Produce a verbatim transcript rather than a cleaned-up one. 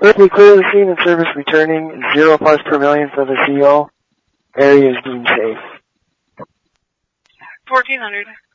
Earthly clear the scene and service returning. Zero parts per million for the C O. Area is deemed safe. fourteen hundred.